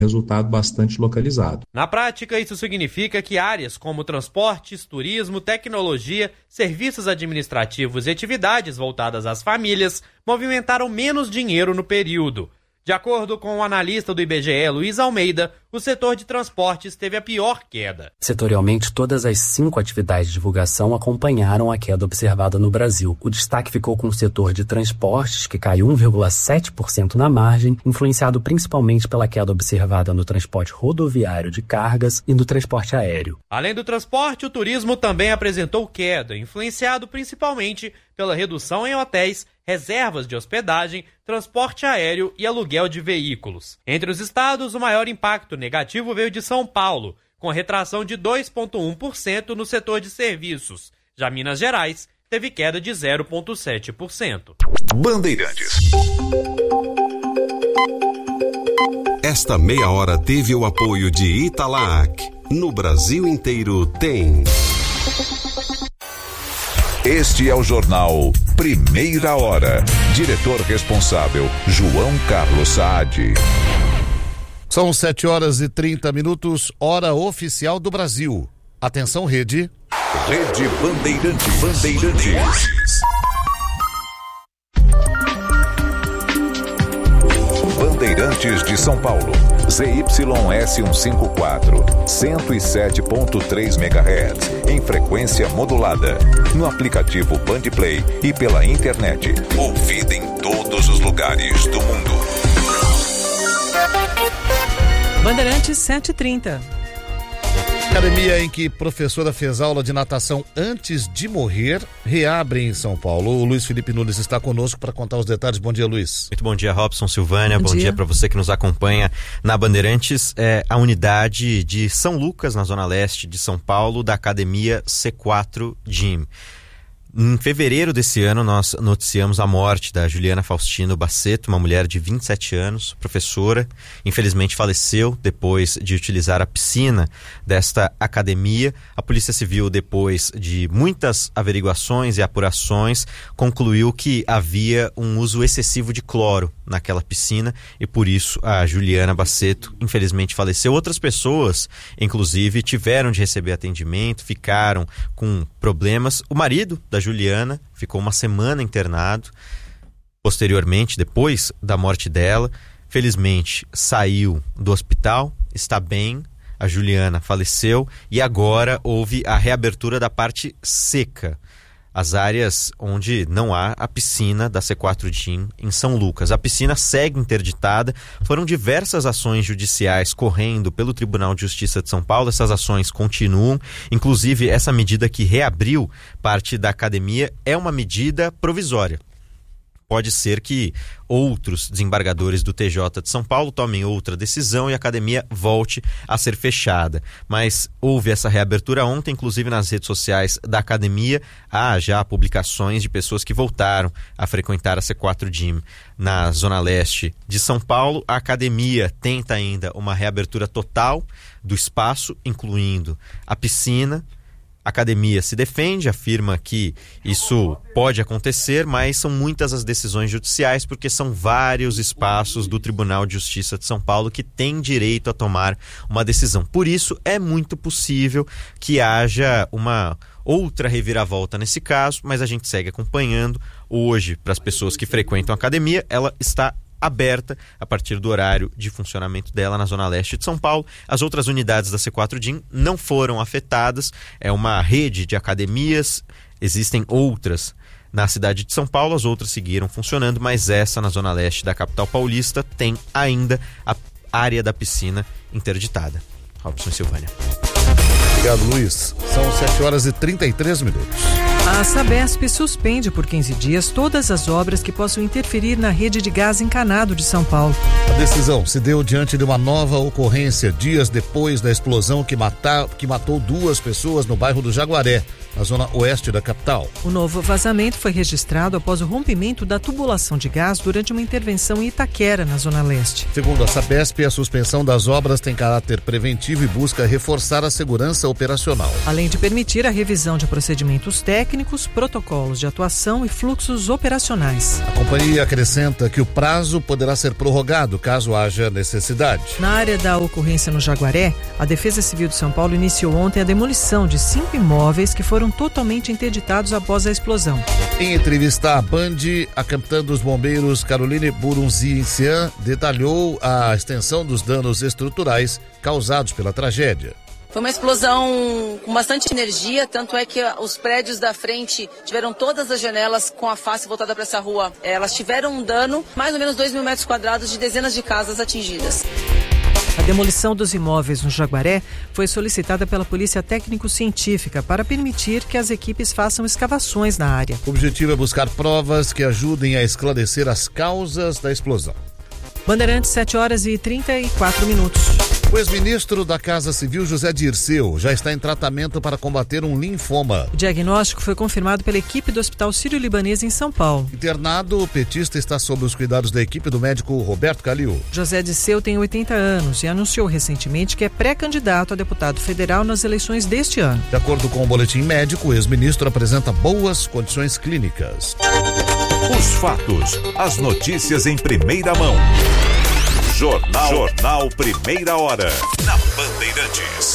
resultado bastante localizado. Na prática, isso significa que áreas como transportes, turismo, tecnologia, serviços administrativos e atividades voltadas às famílias movimentaram menos dinheiro no período. De acordo com o analista do IBGE, Luiz Almeida, o setor de transportes teve a pior queda. Setorialmente, todas as 5 atividades de divulgação acompanharam a queda observada no Brasil. O destaque ficou com o setor de transportes, que caiu 1,7% na margem, influenciado principalmente pela queda observada no transporte rodoviário de cargas e no transporte aéreo. Além do transporte, o turismo também apresentou queda, influenciado principalmente pela redução em hotéis, reservas de hospedagem, transporte aéreo e aluguel de veículos. Entre os estados, o maior impacto negativo veio de São Paulo, com retração de 2,1% no setor de serviços. Já Minas Gerais teve queda de 0,7%. Bandeirantes. Esta meia hora teve o apoio de Italac. No Brasil inteiro tem. Este é o jornal Primeira Hora. Diretor responsável, João Carlos Saad. São 7h30, hora oficial do Brasil. Atenção, Rede. Rede Bandeirantes. Bandeirantes de São Paulo. ZYS154, 107.3 MHz, em frequência modulada. No aplicativo Bandplay e pela internet. Ouvida em todos os lugares do mundo. Bandeirantes 7h30. Academia em que professora fez aula de natação antes de morrer reabre em São Paulo. O Luiz Felipe Nunes está conosco para contar os detalhes. Bom dia, Luiz. Muito bom dia, Robson, Silvânia. Bom dia para você que nos acompanha na Bandeirantes. A unidade de São Lucas, na zona leste de São Paulo, da Academia C4 Gym. Em fevereiro desse ano, nós noticiamos a morte da Juliana Faustino Baceto, uma mulher de 27 anos, professora. Infelizmente faleceu depois de utilizar a piscina desta academia. A Polícia Civil, depois de muitas averiguações e apurações, concluiu que havia um uso excessivo de cloro naquela piscina e por isso a Juliana Baceto infelizmente faleceu. Outras pessoas, inclusive, tiveram de receber atendimento, ficaram com problemas. O marido da Juliana ficou uma semana internado. Posteriormente, depois da morte dela, felizmente saiu do hospital, está bem. A Juliana faleceu e agora houve a reabertura da parte seca, as áreas onde não há a piscina da C4 Gym em São Lucas. A piscina segue interditada. Foram diversas ações judiciais correndo pelo Tribunal de Justiça de São Paulo. Essas ações continuam. Inclusive, essa medida que reabriu parte da academia é uma medida provisória. Pode ser que outros desembargadores do TJ de São Paulo tomem outra decisão e a academia volte a ser fechada. Mas houve essa reabertura ontem, inclusive nas redes sociais da academia. Há já publicações de pessoas que voltaram a frequentar a C4 Gym na zona leste de São Paulo. A academia tenta ainda uma reabertura total do espaço, incluindo a piscina. A academia se defende, afirma que isso pode acontecer, mas são muitas as decisões judiciais, porque são vários espaços do Tribunal de Justiça de São Paulo que têm direito a tomar uma decisão. Por isso, é muito possível que haja uma outra reviravolta nesse caso, mas a gente segue acompanhando. Hoje, para as pessoas que frequentam a academia, ela está aberta a partir do horário de funcionamento dela na zona leste de São Paulo. As outras unidades da C4 Gym não foram afetadas. É uma rede de academias, existem outras na cidade de São Paulo, as outras seguiram funcionando, mas essa na zona leste da capital paulista tem ainda a área da piscina interditada. Robson, Silvânia. Obrigado, Luiz. São 7h33. A Sabesp suspende por 15 dias todas as obras que possam interferir na rede de gás encanado de São Paulo. A decisão se deu diante de uma nova ocorrência, dias depois da explosão que matou 2 pessoas no bairro do Jaguaré, na zona oeste da capital. O novo vazamento foi registrado após o rompimento da tubulação de gás durante uma intervenção em Itaquera, na zona leste. Segundo a Sabesp, a suspensão das obras tem caráter preventivo e busca reforçar a segurança operacional. Além de permitir a revisão de procedimentos técnicos técnicos, protocolos de atuação e fluxos operacionais. A companhia acrescenta que o prazo poderá ser prorrogado caso haja necessidade. Na área da ocorrência no Jaguaré, a Defesa Civil de São Paulo iniciou ontem a demolição de 5 imóveis que foram totalmente interditados após a explosão. Em entrevista à Band, a capitã dos bombeiros Caroline Burunzian detalhou a extensão dos danos estruturais causados pela tragédia. Foi uma explosão com bastante energia, tanto é que os prédios da frente tiveram todas as janelas com a face voltada para essa rua. Elas tiveram um dano, mais ou menos 2.000 metros quadrados de dezenas de casas atingidas. A demolição dos imóveis no Jaguaré foi solicitada pela Polícia Técnico-Científica para permitir que as equipes façam escavações na área. O objetivo é buscar provas que ajudem a esclarecer as causas da explosão. Bandeirantes, 7h34. O ex-ministro da Casa Civil, José Dirceu, já está em tratamento para combater um linfoma. O diagnóstico foi confirmado pela equipe do Hospital Sírio-Libanês em São Paulo. Internado, o petista está sob os cuidados da equipe do médico Roberto Calil. José Dirceu tem 80 anos e anunciou recentemente que é pré-candidato a deputado federal nas eleições deste ano. De acordo com o boletim médico, o ex-ministro apresenta boas condições clínicas. Os fatos, as notícias em primeira mão. Jornal Primeira Hora, na Bandeirantes.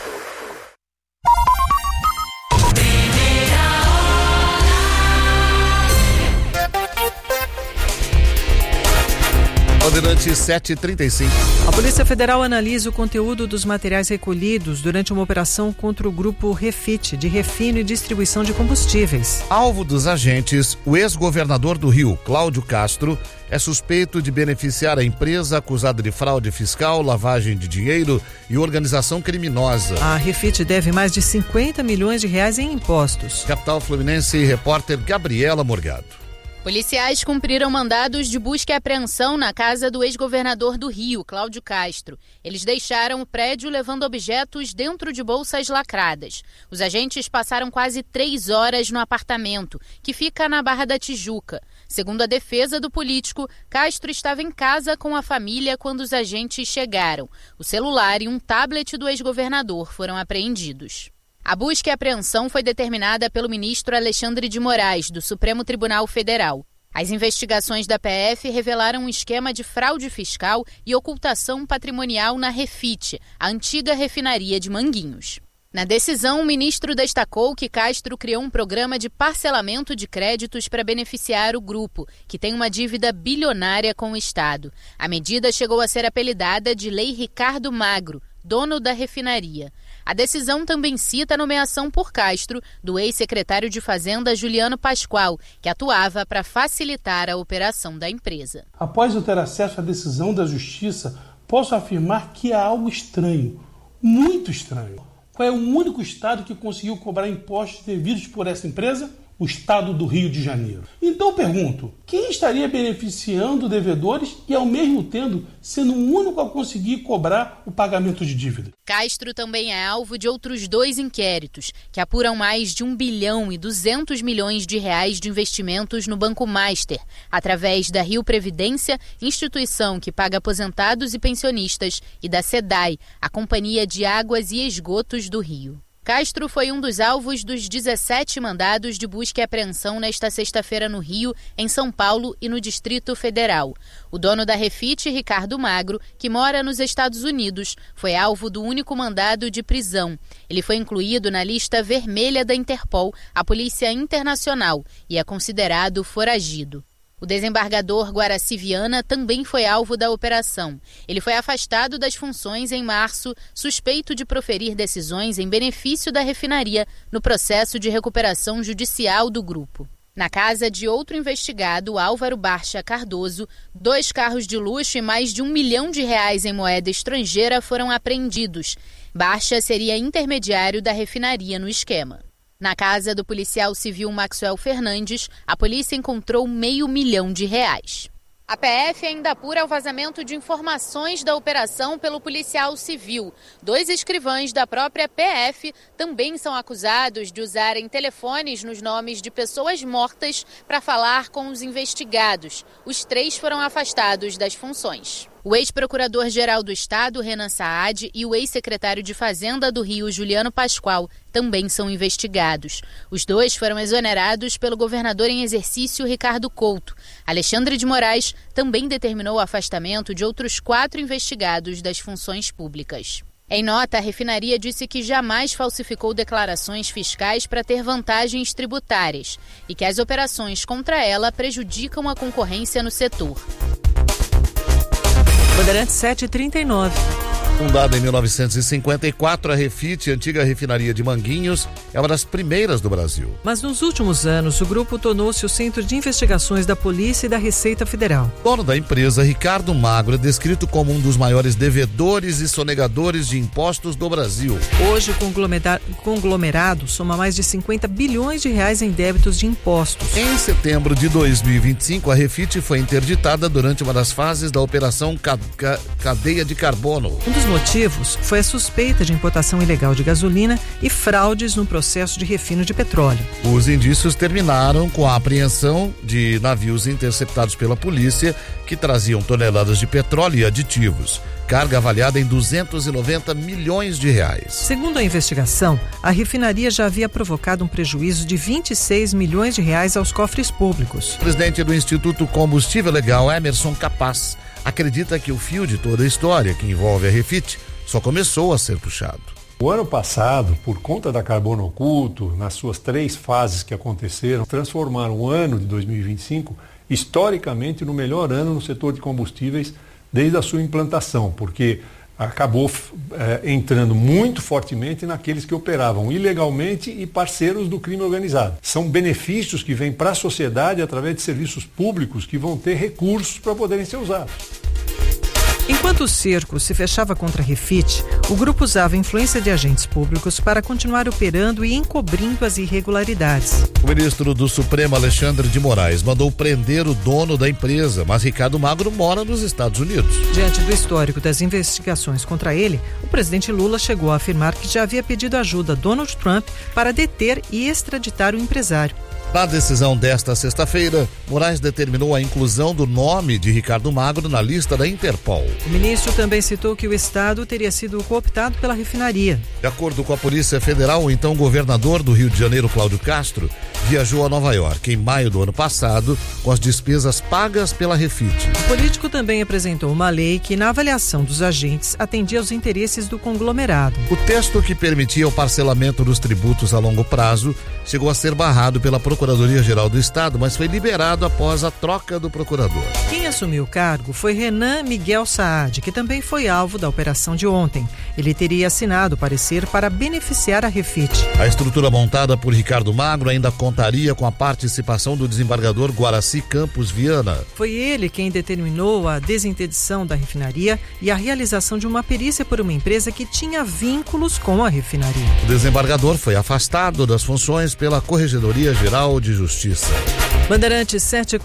Bandeirantes 7h35. A Polícia Federal analisa o conteúdo dos materiais recolhidos durante uma operação contra o grupo Refit, de refino e distribuição de combustíveis. Alvo dos agentes, o ex-governador do Rio, Cláudio Castro, é suspeito de beneficiar a empresa acusada de fraude fiscal, lavagem de dinheiro e organização criminosa. A Refit deve mais de 50 milhões de reais em impostos. Capital Fluminense, repórter Gabriela Morgado. Policiais cumpriram mandados de busca e apreensão na casa do ex-governador do Rio, Cláudio Castro. Eles deixaram o prédio levando objetos dentro de bolsas lacradas. Os agentes passaram quase 3 horas no apartamento, que fica na Barra da Tijuca. Segundo a defesa do político, Castro estava em casa com a família quando os agentes chegaram. O celular e um tablet do ex-governador foram apreendidos. A busca e apreensão foi determinada pelo ministro Alexandre de Moraes, do Supremo Tribunal Federal. As investigações da PF revelaram um esquema de fraude fiscal e ocultação patrimonial na Refit, a antiga refinaria de Manguinhos. Na decisão, o ministro destacou que Castro criou um programa de parcelamento de créditos para beneficiar o grupo, que tem uma dívida bilionária com o Estado. A medida chegou a ser apelidada de Lei Ricardo Magro, dono da refinaria. A decisão também cita a nomeação por Castro do ex-secretário de Fazenda Juliano Pascoal, que atuava para facilitar a operação da empresa. Após eu ter acesso à decisão da Justiça, posso afirmar que há algo estranho, muito estranho. Qual é o único estado que conseguiu cobrar impostos devidos por essa empresa? O estado do Rio de Janeiro. Então eu pergunto, quem estaria beneficiando devedores e ao mesmo tempo sendo o único a conseguir cobrar o pagamento de dívida? Castro também é alvo de outros 2 inquéritos, que apuram mais de 1 bilhão e 200 milhões de reais de investimentos no Banco Master, através da Rio Previdência, instituição que paga aposentados e pensionistas, e da SEDAI, a Companhia de Águas e Esgotos do Rio. Castro foi um dos alvos dos 17 mandados de busca e apreensão nesta sexta-feira no Rio, em São Paulo e no Distrito Federal. O dono da Refit, Ricardo Magro, que mora nos Estados Unidos, foi alvo do único mandado de prisão. Ele foi incluído na lista vermelha da Interpol, a Polícia Internacional, e é considerado foragido. O desembargador Guaraci Viana também foi alvo da operação. Ele foi afastado das funções em março, suspeito de proferir decisões em benefício da refinaria no processo de recuperação judicial do grupo. Na casa de outro investigado, Álvaro Barcha Cardoso, 2 carros de luxo e mais de R$1 milhão em moeda estrangeira foram apreendidos. Barcha seria intermediário da refinaria no esquema. Na casa do policial civil Maxwell Fernandes, a polícia encontrou R$500 mil. A PF ainda apura o vazamento de informações da operação pelo policial civil. 2 escrivães da própria PF também são acusados de usarem telefones nos nomes de pessoas mortas para falar com os investigados. Os 3 foram afastados das funções. O ex-procurador-geral do Estado, Renan Saad, e o ex-secretário de Fazenda do Rio, Juliano Pascoal, também são investigados. Os dois foram exonerados pelo governador em exercício, Ricardo Couto. Alexandre de Moraes também determinou o afastamento de outros 4 investigados das funções públicas. Em nota, a refinaria disse que jamais falsificou declarações fiscais para ter vantagens tributárias e que as operações contra ela prejudicam a concorrência no setor. Bandeirantes 7h39. Fundada em 1954, a Refit, antiga refinaria de Manguinhos, é uma das primeiras do Brasil. Mas nos últimos anos, o grupo tornou-se o centro de investigações da Polícia e da Receita Federal. O dono da empresa, Ricardo Magro, é descrito como um dos maiores devedores e sonegadores de impostos do Brasil. Hoje, o conglomerado soma mais de 50 bilhões de reais em débitos de impostos. Em setembro de 2025, a Refit foi interditada durante uma das fases da Operação Cadeia de Carbono. Um dos motivos foi a suspeita de importação ilegal de gasolina e fraudes no processo de refino de petróleo. Os indícios terminaram com a apreensão de navios interceptados pela polícia que traziam toneladas de petróleo e aditivos, carga avaliada em 290 milhões de reais. Segundo a investigação, a refinaria já havia provocado um prejuízo de 26 milhões de reais aos cofres públicos. O presidente do Instituto Combustível Legal, Emerson Capaz, acredita que o fio de toda a história que envolve a Refit só começou a ser puxado. O ano passado, por conta da Carbono Oculto, nas suas 3 fases que aconteceram, transformaram o ano de 2025 historicamente no melhor ano no setor de combustíveis desde a sua implantação, porque acabou entrando muito fortemente naqueles que operavam ilegalmente e parceiros do crime organizado. São benefícios que vêm para a sociedade através de serviços públicos que vão ter recursos para poderem ser usados. Enquanto o cerco se fechava contra a Refit, o grupo usava a influência de agentes públicos para continuar operando e encobrindo as irregularidades. O ministro do Supremo, Alexandre de Moraes, mandou prender o dono da empresa, mas Ricardo Magro mora nos Estados Unidos. Diante do histórico das investigações contra ele, o presidente Lula chegou a afirmar que já havia pedido ajuda a Donald Trump para deter e extraditar o empresário. Na decisão desta sexta-feira, Moraes determinou a inclusão do nome de Ricardo Magro na lista da Interpol. O ministro também citou que o Estado teria sido cooptado pela refinaria. De acordo com a Polícia Federal, o então governador do Rio de Janeiro, Cláudio Castro, viajou a Nova York em maio do ano passado com as despesas pagas pela Refit. O político também apresentou uma lei que, na avaliação dos agentes, atendia aos interesses do conglomerado. O texto que permitia o parcelamento dos tributos a longo prazo chegou a ser barrado pela Procuradoria-Geral do Estado, mas foi liberado após a troca do procurador. Quem assumiu o cargo foi Renan Miguel Saad, que também foi alvo da operação de ontem. Ele teria assinado o parecer para beneficiar a Refit. A estrutura montada por Ricardo Magro ainda contaria com a participação do desembargador Guaraci Campos Viana. Foi ele quem determinou a desinterdição da refinaria e a realização de uma perícia por uma empresa que tinha vínculos com a refinaria. O desembargador foi afastado das funções pela Corregedoria Geral de Justiça. Bandeirantes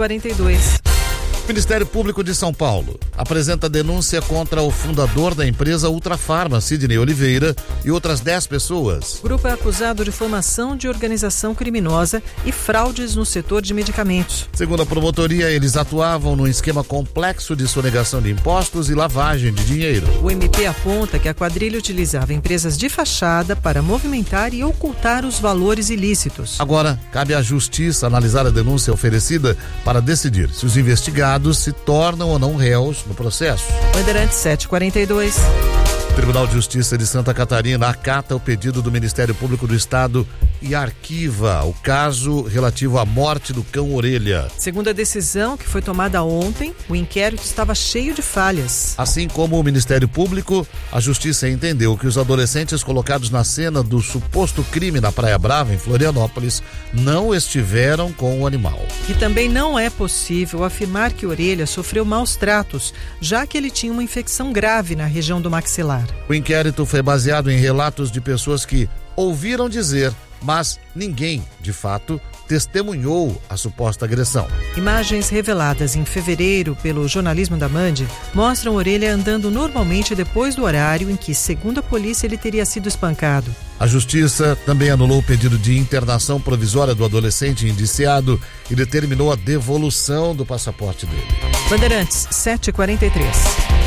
7h42. O Ministério Público de São Paulo apresenta denúncia contra o fundador da empresa Ultrafarma, Sidney Oliveira, e outras 10 pessoas. O grupo é acusado de formação de organização criminosa e fraudes no setor de medicamentos. Segundo a promotoria, eles atuavam num esquema complexo de sonegação de impostos e lavagem de dinheiro. O MP aponta que a quadrilha utilizava empresas de fachada para movimentar e ocultar os valores ilícitos. Agora, cabe à Justiça analisar a denúncia oferecida para decidir se os investigados se tornam ou não réus no processo. Bandeirantes 7h42. O Tribunal de Justiça de Santa Catarina acata o pedido do Ministério Público do Estado e arquiva o caso relativo à morte do cão Orelha. Segundo a decisão que foi tomada ontem, o inquérito estava cheio de falhas. Assim como o Ministério Público, a Justiça entendeu que os adolescentes colocados na cena do suposto crime na Praia Brava, em Florianópolis, não estiveram com o animal. E também não é possível afirmar que Orelha sofreu maus tratos, já que ele tinha uma infecção grave na região do maxilar. O inquérito foi baseado em relatos de pessoas que ouviram dizer, mas ninguém, de fato, testemunhou a suposta agressão. Imagens reveladas em fevereiro pelo jornalismo da Band mostram Orelha andando normalmente depois do horário em que, segundo a polícia, ele teria sido espancado. A Justiça também anulou o pedido de internação provisória do adolescente indiciado e determinou a devolução do passaporte dele. Bandeirantes 7h43.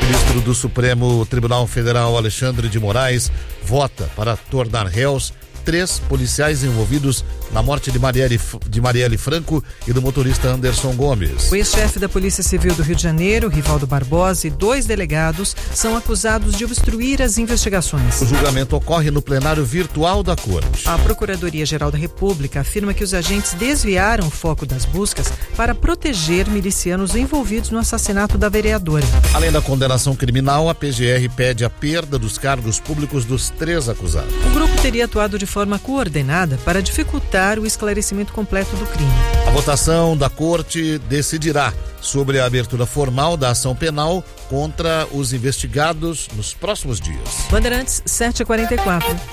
Ministro do Supremo Tribunal Federal, Alexandre de Moraes, vota para tornar réus 3 policiais envolvidos na morte de Marielle Franco e do motorista Anderson Gomes. O ex-chefe da Polícia Civil do Rio de Janeiro, Rivaldo Barbosa, e 2 delegados são acusados de obstruir as investigações. O julgamento ocorre no plenário virtual da Corte. A Procuradoria-Geral da República afirma que os agentes desviaram o foco das buscas para proteger milicianos envolvidos no assassinato da vereadora. Além da condenação criminal, a PGR pede a perda dos cargos públicos dos 3 acusados. O grupo teria atuado de forma coordenada para dificultar o esclarecimento completo do crime. A votação da Corte decidirá sobre a abertura formal da ação penal contra os investigados nos próximos dias. Bandeirantes 7h44.